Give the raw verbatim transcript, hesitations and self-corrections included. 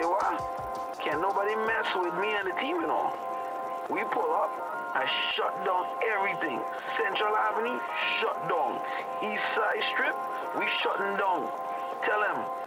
say what? Can't nobody mess with me and the team, you know. We pull up, I shut down everything. Central Avenue, shut down. East Side Strip, we shutting down. Tell them,